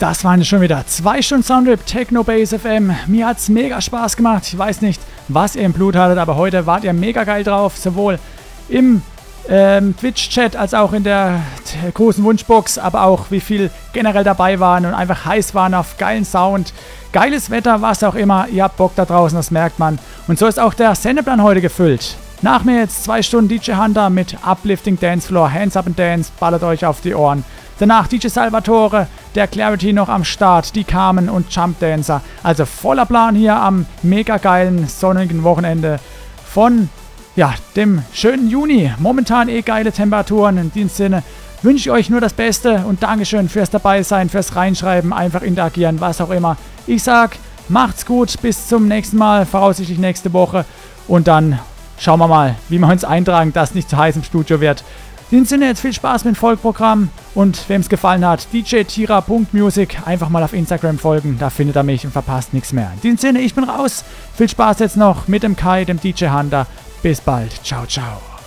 Das waren schon wieder 2 Stunden Soundtrip Techno Base FM. Mir hat's mega Spaß gemacht. Ich weiß nicht, was ihr im Blut hattet, aber heute wart ihr mega geil drauf. Sowohl im Twitch-Chat als auch in der großen Wunschbox, aber auch wie viel generell dabei waren und einfach heiß waren auf geilen Sound, geiles Wetter, was auch immer. Ihr habt Bock da draußen, das merkt man. Und so ist auch der Sendeplan heute gefüllt. Nach mir jetzt 2 Stunden DJ Hunter mit Uplifting Dancefloor, Hands Up and Dance, ballert euch auf die Ohren. Danach DJ Salvatore, der Clarity noch am Start, die Carmen und Jump Dancer. Also voller Plan hier am mega geilen sonnigen Wochenende von dem schönen Juni. Momentan geile Temperaturen. In diesem Sinne wünsche ich euch nur das Beste und Dankeschön fürs Dabeisein, fürs Reinschreiben, einfach interagieren, was auch immer. Ich sag, macht's gut, bis zum nächsten Mal, voraussichtlich nächste Woche. Und dann schauen wir mal, wie wir uns eintragen, dass es nicht zu heiß im Studio wird. In diesem Sinne jetzt viel Spaß mit dem Folgeprogramm und wem es gefallen hat, djtira.music, einfach mal auf Instagram folgen, da findet er mich und verpasst nichts mehr. In diesem Sinne, ich bin raus, viel Spaß jetzt noch mit dem Kai, dem DJ Hunter, bis bald, ciao, ciao.